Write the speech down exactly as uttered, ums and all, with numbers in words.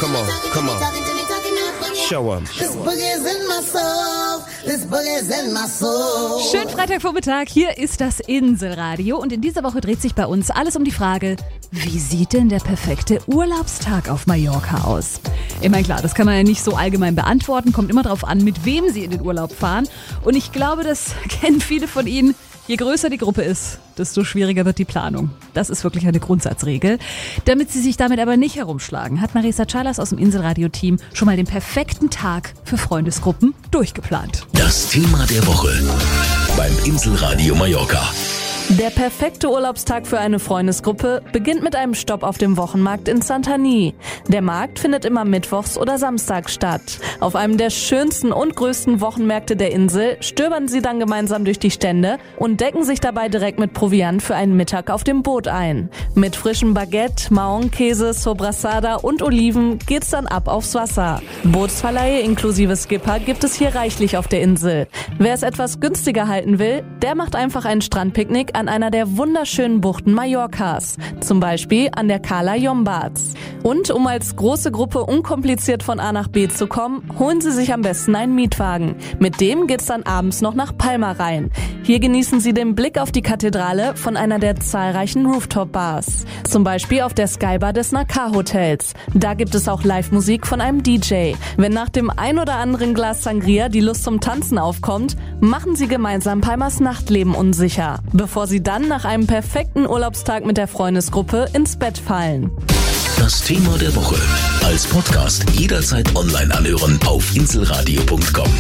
Come on, come on. Show 'em. This boogie's in my soul. This boogie's in my soul. Schönen Freitagvormittag, hier ist das Inselradio und in dieser Woche dreht sich bei uns alles um die Frage, wie sieht denn der perfekte Urlaubstag auf Mallorca aus? Ich meine, klar, das kann man ja nicht so allgemein beantworten, kommt immer drauf an, mit wem Sie in den Urlaub fahren. Und ich glaube, das kennen viele von Ihnen. Je größer die Gruppe ist, desto schwieriger wird die Planung. Das ist wirklich eine Grundsatzregel. Damit Sie sich damit aber nicht herumschlagen, hat Marisa Chalas aus dem Inselradio-Team schon mal den perfekten Tag für Freundesgruppen durchgeplant. Das Thema der Woche beim Inselradio Mallorca. Der perfekte Urlaubstag für eine Freundesgruppe beginnt mit einem Stopp auf dem Wochenmarkt in Santany. Der Markt findet immer mittwochs oder samstags statt. Auf einem der schönsten und größten Wochenmärkte der Insel stöbern sie dann gemeinsam durch die Stände und decken sich dabei direkt mit Proviant für einen Mittag auf dem Boot ein. Mit frischem Baguette, Maonkäse, Sobrassada und Oliven geht's dann ab aufs Wasser. Bootsverleihe inklusive Skipper gibt es hier reichlich auf der Insel. Wer es etwas günstiger halten will, der macht einfach ein Strandpicknick an einer der wunderschönen Buchten Mallorcas, zum Beispiel an der Cala Llombards. Und um als große Gruppe unkompliziert von A nach B zu kommen, holen Sie sich am besten einen Mietwagen. Mit dem geht's dann abends noch nach Palma rein. Hier genießen Sie den Blick auf die Kathedrale von einer der zahlreichen Rooftop-Bars. Zum Beispiel auf der Skybar des Nakar Hotels. Da gibt es auch Live-Musik von einem D J. Wenn nach dem ein oder anderen Glas Sangria die Lust zum Tanzen aufkommt, machen Sie gemeinsam Palmas Nachtleben unsicher, bevor Sie dann nach einem perfekten Urlaubstag mit der Freundesgruppe ins Bett fallen. Das Thema der Woche als Podcast jederzeit online anhören auf inselradio punkt com.